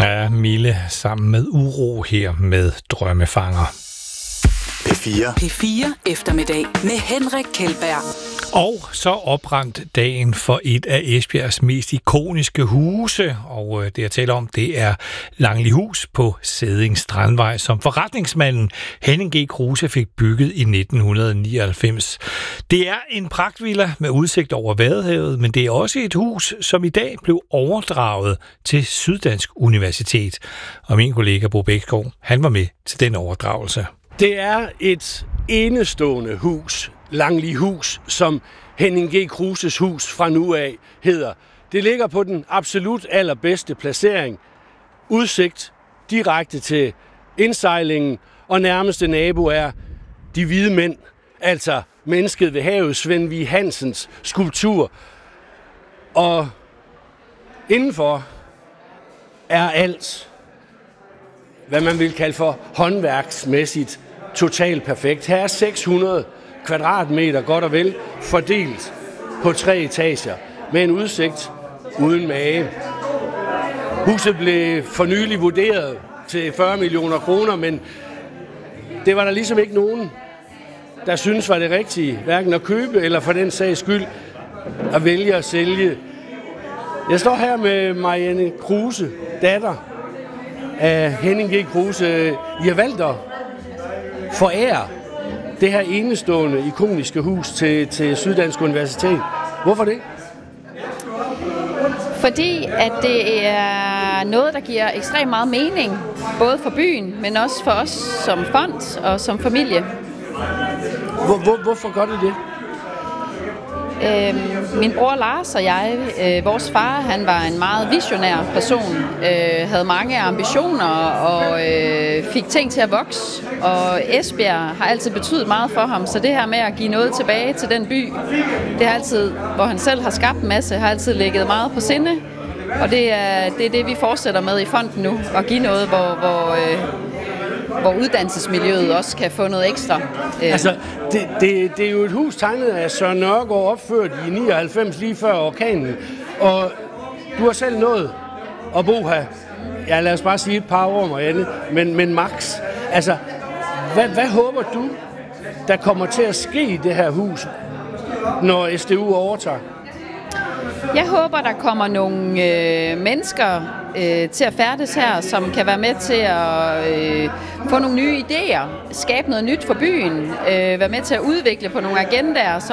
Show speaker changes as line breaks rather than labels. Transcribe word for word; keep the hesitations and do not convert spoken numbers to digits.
er Mille sammen med Uro her med Drømmefanger.
P fire.
P fire eftermiddag med Henrik Kjeldberg.
Og så oprandt dagen for et af Esbjergs mest ikoniske huse, og det jeg taler om, det er Langlihus på Sædding Strandvej, som forretningsmanden Henning G. Kruse fik bygget i nitten nioghalvfems. Det er en pragtvilla med udsigt over Vadehavet, men det er også et hus, som i dag blev overdraget til Syddansk Universitet. Og min kollega Bo Bækskov, han var med til den overdragelse.
Det er et enestående hus, Langlihus, som Henning G. Kruses hus fra nu af hedder. Det ligger på den absolut allerbedste placering. Udsigt direkte til indsejlingen, og nærmeste nabo er de hvide mænd, altså mennesket ved havet, Svend V. Hansens skulptur. Og indenfor er alt, hvad man vil kalde for håndværksmæssigt, totalt perfekt. Her er seks hundrede kvadratmeter godt og vel fordelt på tre etager med en udsigt uden mage. Huset blev for nylig vurderet til fyrre millioner kroner, men det var der ligesom ikke nogen, der synes var det rigtige, hverken at købe eller for den sags skyld at vælge at sælge. Jeg står her med Marianne Kruse, datter af Henning G. Kruse. I har valgt at forære det her enestående, ikoniske hus til, til Syddansk Universitet. Hvorfor det?
Fordi at det er noget, der giver ekstremt meget mening, både for byen, men også for os som fond og som familie.
Hvor, hvor, hvorfor gør det det?
Øhm, min bror Lars og jeg, øh, vores far, han var en meget visionær person, øh, havde mange ambitioner og øh, fik ting til at vokse, og Esbjerg har altid betydet meget for ham, så det her med at give noget tilbage til den by, det har altid, hvor han selv har skabt en masse, har altid ligget meget på sinde, og det er det, er det vi fortsætter med i fonden nu, at give noget, hvor, hvor øh, hvor uddannelsesmiljøet også kan få noget ekstra.
Altså, det, det, det er jo et hus tegnet af Søren Nørgaard, opført i nioghalvfems, lige før orkanen. Og du har selv nået at bo her, ja, lad os bare sige et par år, Marianne, men, men max. Altså, hvad, hvad håber du, der kommer til at ske i det her hus, når S D U overtager?
Jeg håber, der kommer nogle øh, mennesker øh, til at færdes her, som kan være med til at øh, få nogle nye idéer, skabe noget nyt for byen, øh, være med til at udvikle på nogle agendaer, som